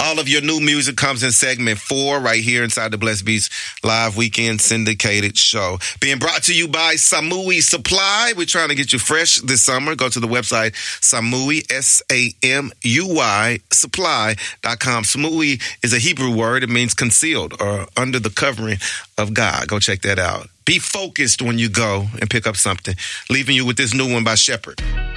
All of your new music comes in segment 4 right here inside the Blessed Beats Live Weekend Syndicated Show. Being brought to you by Samui Supply. We're trying to get you fresh this summer. Go to the website Samui, SAMUI, supply.com. Samui is a Hebrew word. It means concealed or under the covering of God. Go check that out. Be focused when you go and pick up something. Leaving you with this new one by Shepherd.